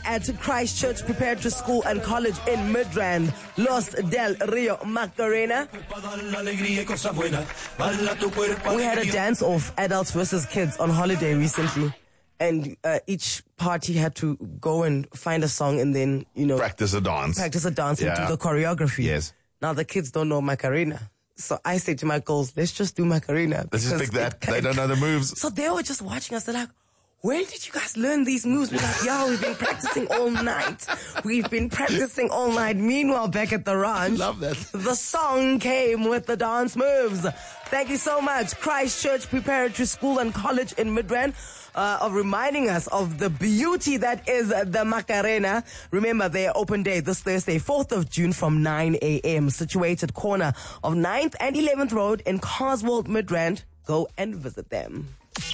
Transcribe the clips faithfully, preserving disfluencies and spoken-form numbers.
at Christchurch Preparatory School and College in Midrand, Los del Rio, Macarena. We had a dance-off, adults versus kids, on holiday recently. And uh, each party had to go and find a song and then, you know... Practice a dance. Practice a dance yeah. and do the choreography. Yes. Now the kids don't know Macarena. So I say to my girls, let's just do Macarena. Let's just pick that. It, they don't know the moves. So they were just watching us. They're like, when did you guys learn these moves? We're like, yeah, we've been practicing all night. We've been practicing all night. Meanwhile, back at the ranch, love that. The song came with the dance moves. Thank you so much, Christchurch Preparatory School and College in Midrand, uh, of reminding us of the beauty that is the Macarena. Remember, their open day this Thursday, fourth of June from nine a.m. Situated corner of ninth and eleventh Road in Carswell, Midrand. Go and visit them.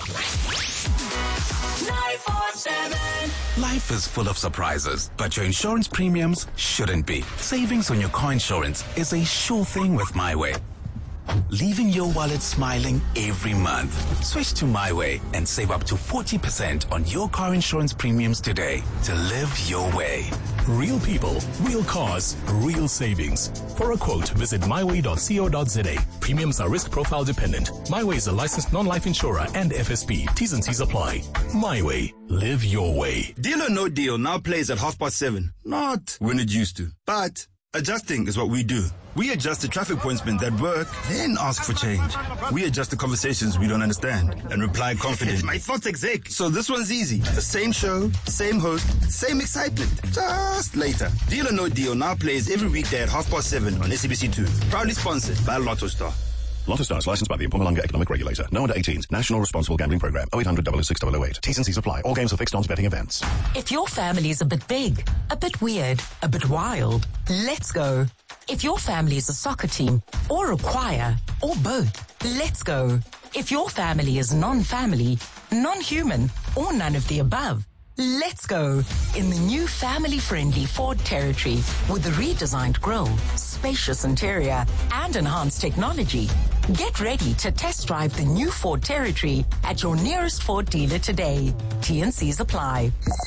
nine four seven. Life is full of surprises, but your insurance premiums shouldn't be. Savings on your car insurance is a sure thing with MyWay. Leaving your wallet smiling every month. Switch to MyWay and save up to forty percent on your car insurance premiums today to live your way. Real people, real cars, real savings. For a quote, visit my way dot co dot z a. Premiums are risk profile dependent. MyWay is a licensed non-life insurer and F S P. T's and C's apply. MyWay. Live your way. Deal or No Deal now plays at half past seven. Not when it used to. But adjusting is what we do. We adjust the traffic pointsmen that work, then ask for change. We adjust the conversations we don't understand and reply confident. My thoughts exec. So this one's easy. The same show, same host, same excitement. Just later. Deal or No Deal now plays every weekday at half past seven on S A B C two. Proudly sponsored by Lotto Star. Lotto Star is licensed by the Mpumalanga Economic Regulator. No under eighteens. National Responsible Gambling Program. oh eight hundred, double oh six, double oh eight. T's and C's apply. All games are fixed odds betting events. If your family is a bit big, a bit weird, a bit wild, let's go. If your family is a soccer team, or a choir, or both, let's go. If your family is non-family, non-human, or none of the above, let's go in the new family-friendly Ford Territory with a redesigned grille, spacious interior, and enhanced technology. Get ready to test drive the new Ford Territory at your nearest Ford dealer today. T and C's apply.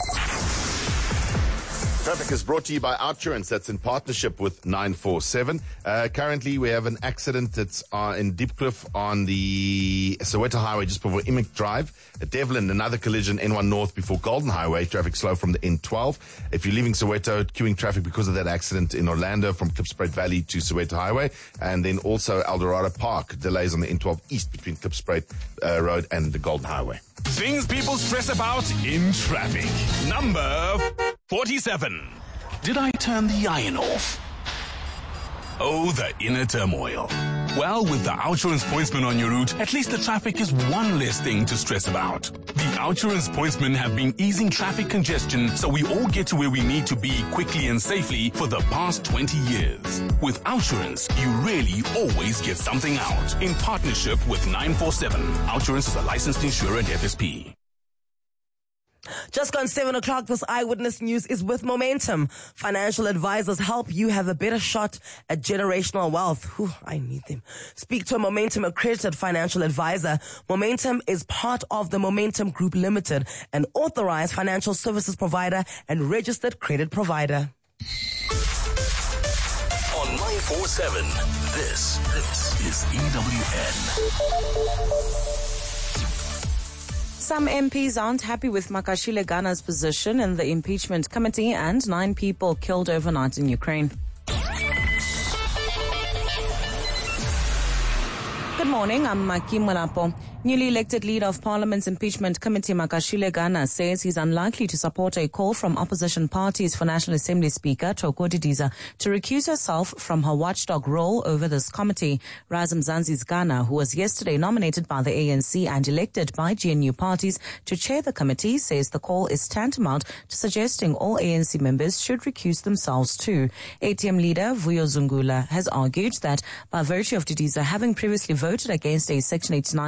Traffic is brought to you by Outsurance. That's in partnership with nine four seven. Uh, currently, we have an accident that's uh, in Diepkloof on the Soweto Highway just before Emick Drive. At Devlin, another collision, N one North before Golden Highway. Traffic slow from the N twelve. If you're leaving Soweto, queuing traffic because of that accident in Orlando from Klipspruit Valley to Soweto Highway. And then also Eldorado Park, delays on the N twelve East between Klipspruit uh, Road and the Golden Highway. Things people stress about in traffic. Number forty-seven. Did I turn the iron off? Oh, the inner turmoil. Well, with the Outsurance pointsman on your route, at least the traffic is one less thing to stress about. The Outsurance pointsmen have been easing traffic congestion so we all get to where we need to be quickly and safely for the past twenty years. With Outsurance, you really always get something out. In partnership with nine four seven. Outsurance is a licensed insurer and F S P. Just gone seven o'clock, this Eyewitness News is with Momentum. Financial advisors help you have a better shot at generational wealth. Whew, I need them. Speak to a Momentum accredited financial advisor. Momentum is part of the Momentum Group Limited, an authorized financial services provider and registered credit provider. On nine four seven, this, this is E W N. Some M Ps aren't happy with Makashile Ghana's position in the impeachment committee, and nine people killed overnight in Ukraine. Good morning, I'm Maki Molapo. Newly elected leader of Parliament's impeachment committee, Makashile Ghana, says he's unlikely to support a call from opposition parties for National Assembly Speaker Thoko Didiza to recuse herself from her watchdog role over this committee. Razum Zanzi's Ghana, who was yesterday nominated by the A N C and elected by G N U parties to chair the committee, says the call is tantamount to suggesting all A N C members should recuse themselves too. A T M leader Vuyo Zungula has argued that by virtue of Didiza having previously voted against a Section eighty-nine panel report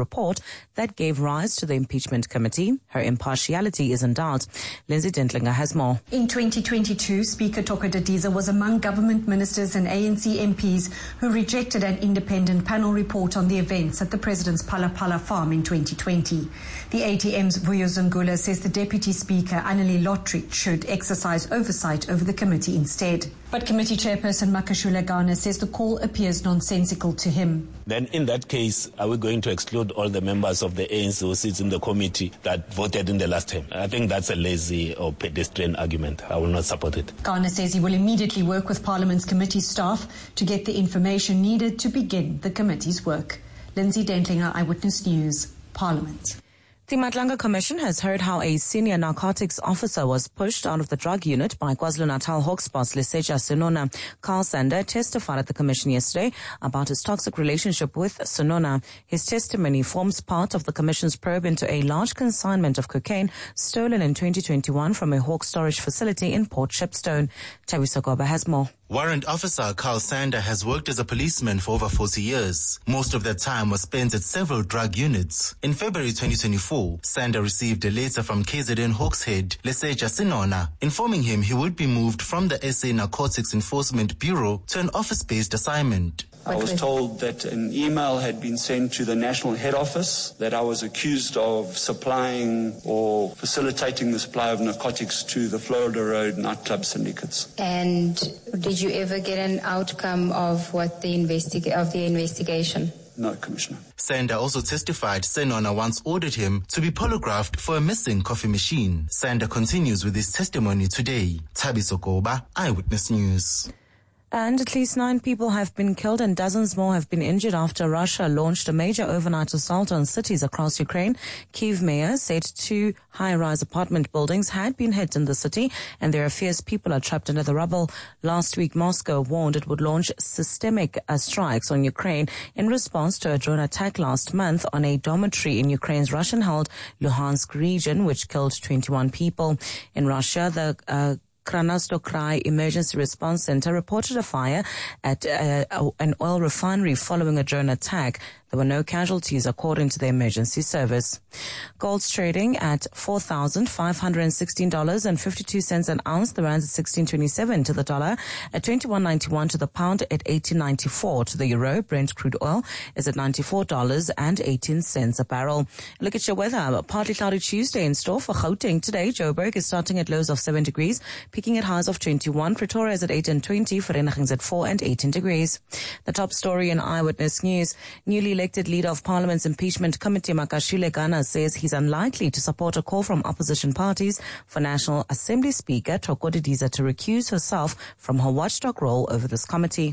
report that gave rise to the impeachment committee. Her impartiality is in doubt. Lindsay Dentlinger has more. In twenty twenty-two, Speaker Tokodidiza was among government ministers and A N C M Ps who rejected an independent panel report on the events at the President's Palapala farm in twenty twenty. The A T M's Vuyo Zungula says the Deputy Speaker, Annelie Lotrick, should exercise oversight over the committee instead. But Committee Chairperson Makashule Gana says the call appears nonsensical to him. Then in that case, are we going to exclude all the members of the A N C who sits in the committee that voted in the last term? I think that's a lazy or pedestrian argument. I will not support it. Gana says he will immediately work with Parliament's committee staff to get the information needed to begin the committee's work. Lindsay Dentlinger, Eyewitness News, Parliament. The Matlanga Commission has heard how a senior narcotics officer was pushed out of the drug unit by KwaZulu-Natal Hawks boss Leseja Senona. Carl Sander testified at the commission yesterday about his toxic relationship with Senona. His testimony forms part of the commission's probe into a large consignment of cocaine stolen in twenty twenty-one from a Hawk storage facility in Port Shepstone. Tawiso Goba has more. Warrant Officer Carl Sander has worked as a policeman for over forty years. Most of that time was spent at several drug units. In February twenty twenty-four, Sander received a letter from K Z N Hawks head Leseja Senona, informing him he would be moved from the S A Narcotics Enforcement Bureau to an office-based assignment. I was told that an email had been sent to the national head office that I was accused of supplying or facilitating the supply of narcotics to the Florida Road nightclub syndicates. And did you ever get an outcome of what the investiga- of the investigation? No, Commissioner. Sander also testified Senona once ordered him to be polygraphed for a missing coffee machine. Sander continues with his testimony today. Tabiso Koba, Eyewitness News. And at least nine people have been killed and dozens more have been injured after Russia launched a major overnight assault on cities across Ukraine. Kyiv mayor said two high-rise apartment buildings had been hit in the city and there are fears people are trapped under the rubble. Last week, Moscow warned it would launch systemic uh, strikes on Ukraine in response to a drone attack last month on a dormitory in Ukraine's Russian-held Luhansk region, which killed twenty-one people. In Russia, the uh, Krasnodar Emergency Response Center reported a fire at uh, an oil refinery following a drone attack. There were no casualties according to the emergency service. Gold's trading at four thousand five hundred sixteen dollars and fifty-two cents an ounce. The rand at sixteen twenty-seven to the dollar, at twenty-one ninety-one to the pound, at eighteen ninety-four to the euro. Brent crude oil is at ninety-four dollars and eighteen cents a barrel. Look at your weather. Partly cloudy Tuesday in store for Gauteng today. Joburg is starting at lows of seven degrees, peaking at highs of twenty-one. Pretoria is at eight and twenty. Vereniging's at four and eighteen degrees. The top story in Eyewitness News. Newly elected leader of Parliament's impeachment committee, Makashule Gana, says he's unlikely to support a call from opposition parties for National Assembly Speaker Tokodidiza to recuse herself from her watchdog role over this committee.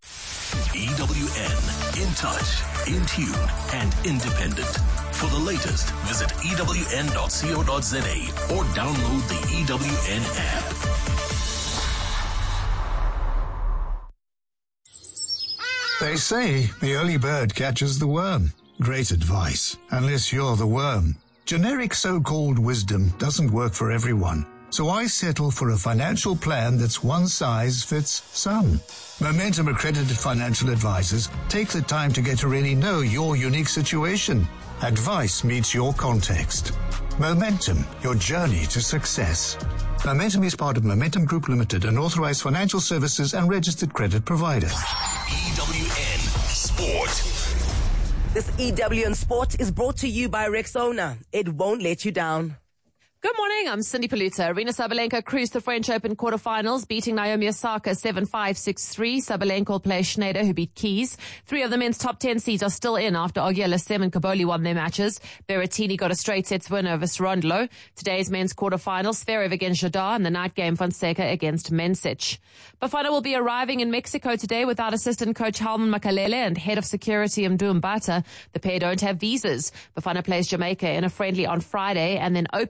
E W N, in touch, in tune, and independent. For the latest, visit E W N dot co dot za or download the E W N app. They say the early bird catches the worm. Great advice, unless you're the worm. Generic so-called wisdom doesn't work for everyone, so I settle for a financial plan that's one size fits some. Momentum accredited financial advisors take the time to get to really know your unique situation. Advice meets your context. Momentum, your journey to success. Momentum is part of Momentum Group Limited, an authorized financial services and registered credit provider. E W N Sport. This E W N Sport is brought to you by Rexona. It won't let you down. Good morning, I'm Cindy Palutta. Arina Sabalenka cruised the French Open quarterfinals, beating Naomi Osaka seven five, six three. Sabalenka will play Schneider, who beat Keys. Three of the men's top ten seeds are still in after Auger Lasem and Kaboli won their matches. Berrettini got a straight sets win over Srondlo. Today's men's quarterfinals, Zverev against Jadar, and the night game Fonseca against Mensich. Bafana will be arriving in Mexico today without assistant coach Halman Makalele and head of security Mdu Mbata. The pair don't have visas. Bafana plays Jamaica in a friendly on Friday and then open the World Cup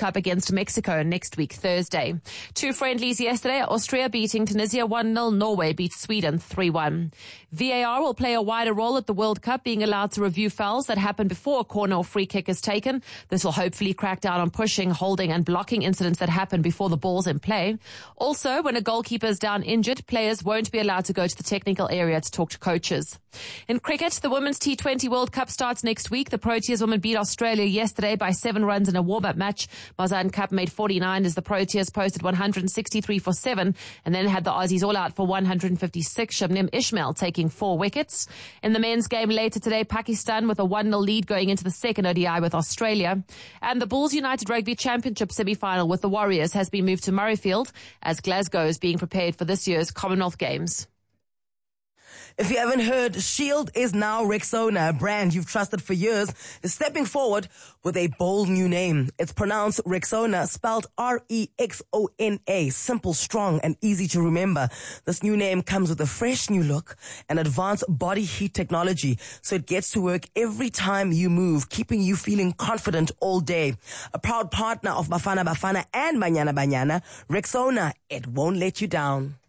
Cup against Mexico next week, Thursday. Two friendlies yesterday, Austria beating Tunisia one nil, Norway beat Sweden three one. V A R will play a wider role at the World Cup, being allowed to review fouls that happen before a corner or free kick is taken. This will hopefully crack down on pushing, holding and blocking incidents that happen before the ball's in play. Also, when a goalkeeper is down injured, players won't be allowed to go to the technical area to talk to coaches. In cricket, the Women's T twenty World Cup starts next week. The Proteas women beat Australia yesterday by seven runs in a warm-up match. Mazan Cup made forty-nine as the Proteas posted one hundred sixty-three for seven and then had the Aussies all out for one hundred fifty-six, Shabnim Ismail taking four wickets. In the men's game later today, Pakistan with a one nil lead going into the second O D I with Australia. And the Bulls United Rugby Championship semi-final with the Warriors has been moved to Murrayfield as Glasgow is being prepared for this year's Commonwealth Games. If you haven't heard, Shield is now Rexona, a brand you've trusted for years, is stepping forward with a bold new name. It's pronounced Rexona, spelled R E X O N A, simple, strong, and easy to remember. This new name comes with a fresh new look and advanced body heat technology, so it gets to work every time you move, keeping you feeling confident all day. A proud partner of Bafana Bafana and Banyana Banyana, Rexona, it won't let you down.